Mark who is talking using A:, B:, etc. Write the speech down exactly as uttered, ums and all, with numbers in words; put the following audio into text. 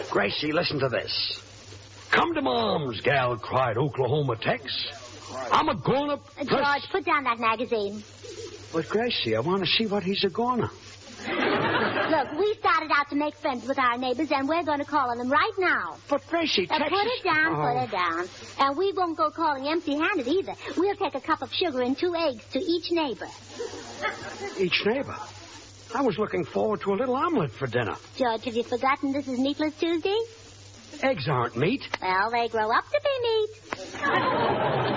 A: Gracie, listen to this. Come to Mom's, gal, cried Oklahoma Tex. I'm a-gonna...
B: Uh, George, put down that magazine.
A: But, Gracie, I want to see what he's a-gonna.
B: Look, we started out to make friends with our neighbors, and we're going to call on them right now.
A: But, Gracie,
B: uh,
A: Texas...
B: Put it down,
A: oh.
B: put it down. And we won't go calling empty-handed either. We'll take a cup of sugar and two eggs to each neighbor.
A: Each neighbor? I was looking forward to a little omelet for dinner.
B: George, have you forgotten this is Meatless Tuesday?
A: Eggs aren't meat.
B: Well, they grow up to be meat.